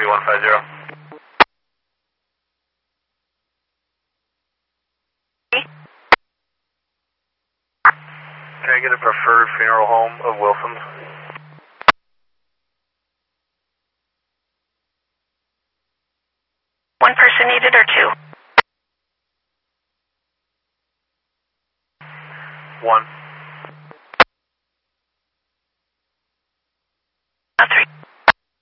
3150. Can I get a preferred funeral home of Wilson's? One person needed or two? One.